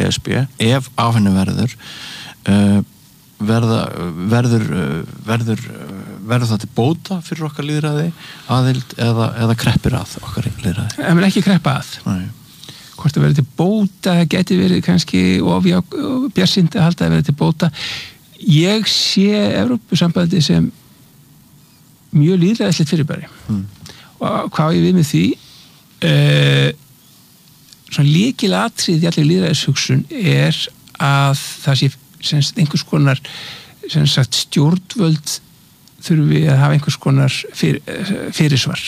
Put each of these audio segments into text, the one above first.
ESB ef af henni verður það til bóta fyrir okkar lýðræði aðild eða kreppir að okkar lýðræði? Það mun ekki kreppa að. Nei. Hvort það verður til bóta, það geti verið kannski bjartsýnt að halda að verður til bóta. Ég sé Evrópusambandið sem mjög lýðræðislegt fyrirbæri. Og hvað ég við með því? Svona lykilatriði í allir lýðræðishugsun að það sé einhvers konar stjórnvöld þurfum við að hafa einhvers konar fyrirsvar.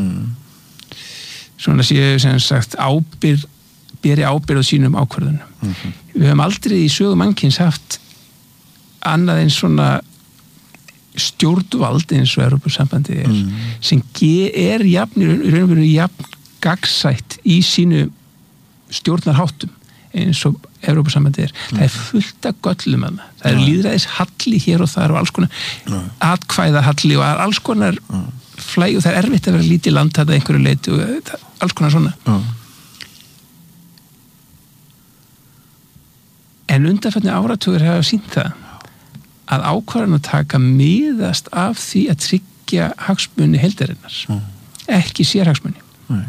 Svona séu beri ábyrgð á sínum ákvörðunum. Við höfum aldrei í sögu mannkyns haft annað en svona stjórnvald eins og Evrópusambandið sem jafn gagnsætt í sínu stjórnarháttum eins og Evrópusambandið það fullt af göllum að það lýðræðishalli hér og þar og alls konar atkvæðahalli og alls konar flæg og það erfitt að vera lítið land þetta einhverju leiti og alls konar svona en undanfarnir áratugur hafa sýnt það að ákvarðan að taka miðast af því að tryggja hagsmuni heildarinnar ekki sérhagsmuni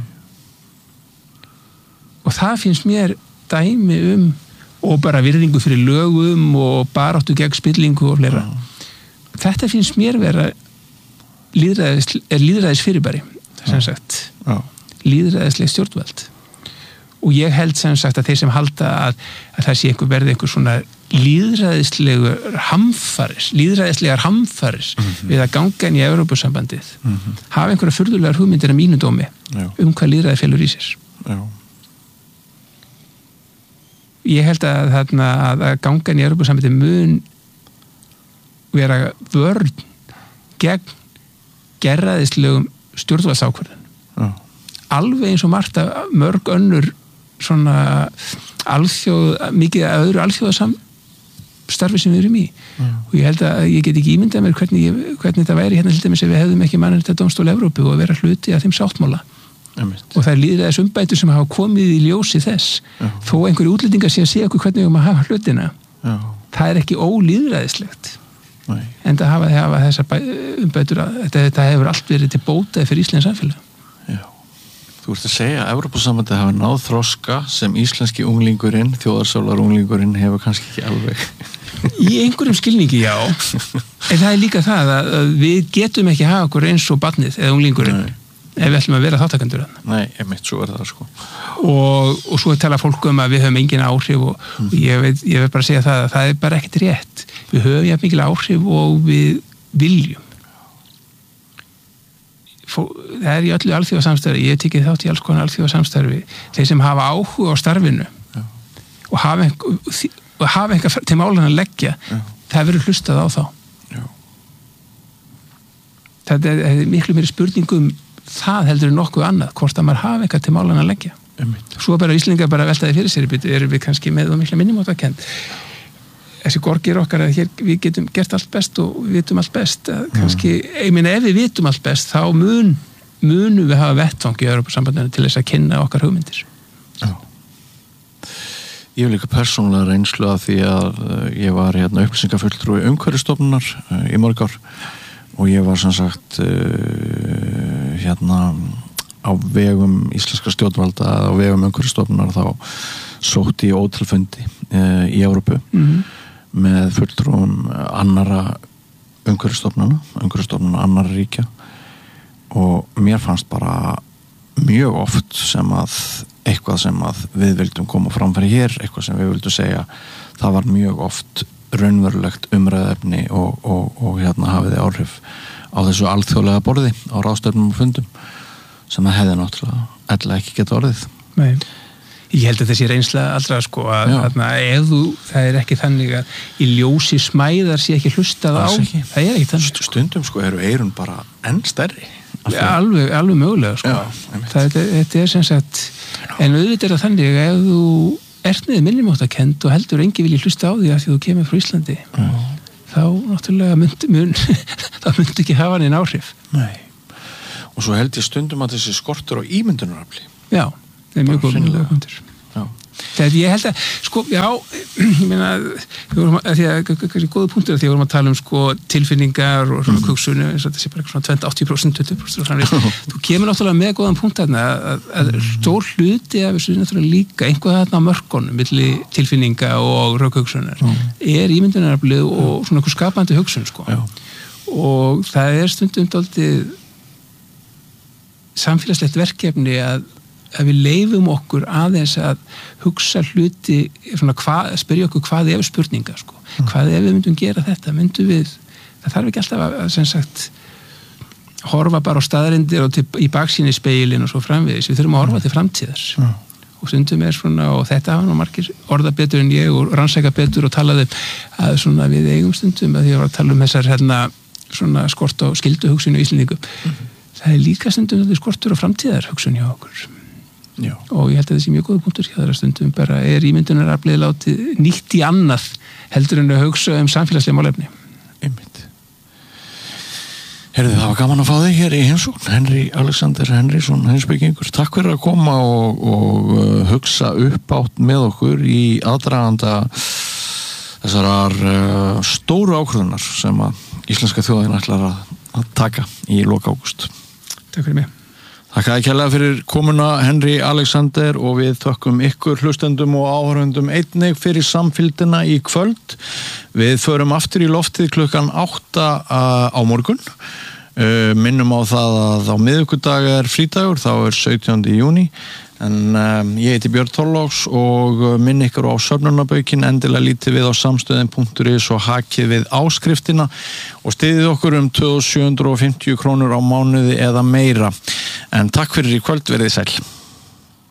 og það finnst mér dæmi og bara virðingu fyrir lögum og baráttu gegn spillingu og fleira. Þetta finnst mér vera lýðræðis fyrirbæri, sem sagt. Lýðræðisleg stjórnvald. Og ég held sem sagt að þeir sem halda að það sé verði einhver svona lýðræðislegar hamfarir við að ganga inn í Evrópusambandið. Hafa einhverja furðulegar hugmyndir af mínu dómi hvað lýðræði felur í sér. Já. Ég held að gangan í Evrópusambandið mun vera vörn gegn gerræðislegum stjórnvaldsákvörðun. Alveg eins og mörg önnur svona mikið öðru alþjóðasamstarfi sem við erum í. Og ég held að ég get ekki ímyndað mér hvernig þetta væri hérna til dæmis ef við hefðum ekki Mannréttindadómstól Evrópu og vera hluti af þeim sáttmála. Og það lýðræðis umbætur sem hafa komið í ljósi þess þó einhverju útlendingar sé að segja okkur hvernig við maður hafa hlutina það ekki ólýðræðislegt en það hafa þessar umbætur þetta hefur allt verið til bóta fyrir íslensk samfélag. Þú ert að segja að Evrópusambandið hafa náð þroska sem íslenski unglingurinn þjóðarsálar unglingurinn hefur kannski ekki alveg í einhverjum skilningi, já en það líka það að við getum ekki hafa okkur eins og barnið eða unglingurinn ef við ætlum að vera þáttakendur. Nei, einmitt, svo það sko. Og svo tala fólk að við höfum engin áhrif og ég vil bara segja það að það bara ekkert rétt. Við höfum jafn mikil áhrif og við viljum. Það í öllu alþjóðasamstarfi, ég tekið þátt í alls konar alþjóðasamstarfi, þeir sem hafa áhuga á starfinu og hafa eitthvað til málan að leggja, það verður hlustað á þá. Það er miklu meiri spurningum það heldur en nokkuð annað, hvort að maður hafa eitthvað til málan að leggja. Svo bara Íslendingar bara veltaði fyrir sér erum við kannski með og mikla minnumáttakend. Þessi gorgir okkar að hér við getum gert allt best og við vitum allt best. Kannski, ef við vitum allt best, þá munum við hafa vettvang í Evrópusambandinu til þess að kynna okkar hugmyndir. Já. Ég hef líka persónulega reynslu af því að ég var upplýsingafulltrúi umhverfisstofnunar í mörg ár og ég var sem sagt á vegum íslenskra stjórnvalda á vegum umhverfisstofnunar þá sótti ég ótalfundi í Evrópu með fulltrúum annarra umhverfisstofnana annarra ríkja og mér fannst bara mjög oft sem að eitthvað sem að við vildum koma fram fyrir hér, eitthvað sem við vildum segja það var mjög oft raunverulegt umræðefni og hafiði áhrif á þessu alþjóðlega borði á ráðstefnum og fundum sem það hefði náttúrulega ella ekki geta orðið. Nei. Ég held að þessi reynsla allra sko að það er ekki þannig að í ljósi smæðar sé ekki hlustað á. Það er ekki þannig. Stundum sko eru eyrun bara enn stærri. Alveg mögulega sko. Þetta er sem sagt en auðvitað er það þannig að ef þú ert með minnumáttakend og heldur engi vilji hlusta á því að því þú kemur frá Íslandi þá náttúrulega það myndi ekki hafa neinn áhrif. Nei. Og svo held ég stundum að þessi skortur á ímyndunarafli. Já, það er mjög góð myndilega hundur. Já. Þegar ég held að, sko, já, ég meina, því að góða punktur því að vorum að tala sko tilfinningar og svona hugsunni, eins og þetta sé bara svona 20% 20% framvegis. Þú kemur náttúrulega með góðan punkt þarna að stór hluti af þessu náttúrulega líka einhvað þarna á mörkunum milli tilfinninga og rökhugsunar ímyndunaraflið og svona einhver skapandi hugsun, sko. Og það stundum dálítið samfélagslegt verkefni að við leifum okkur aðeins að hugsa hluti, svona spyrja okkur hvað ef spurninga, sko. Hvað ef við myndum gera þetta, það þarf ekki alltaf að sem sagt horfa bara á staðarindir og í baksýni speilin og svo framvegis, við þurfum að horfa til framtíðar og stundum svona, og þetta hafa nú margir orða betur en ég og rannsæka betur og talaði að svona við eigum stundum að ég var að tala þessar svona skort á skylduhugsun í Íslendingum. Það líka stundum skortur á framtíðarhugsun hjá okkur. Já. Og ég held að þessi mjög góða punktur hjá þeirra stundum bara ímyndunaraflið látið nýtt í annað heldur en að hugsa samfélagslega málefni. Einmitt. Heyrðu, það var gaman að fá þig hér í heimsókn, Henry Alexander Henrysson, heimspekingur. Takk fyrir að koma og hugsa uppátt með okkur í aðdraganda þessarar stóru ákvörðunar sem að íslenska þjóðin ætlar að taka í lok ágúst. Takk fyrir mig. Takk að kærlega fyrir komuna, Henry Alexander, og við þökkum ykkur hlustendum og áhorfendum einnig fyrir samfylgdina í kvöld. Við förum aftur í loftið klukkan 8 á morgun. Minnum á það að á miðvikudag frídagur, þá 17. júní. En ég heiti Björn Þorláks og minn ykkur á söfnunarbaukin, endilega lítið við á samstöðin.is og hakið við áskriftina og styðið okkur 2750 krónur á mánuði eða meira. En takk fyrir í kvöld, verið sæl.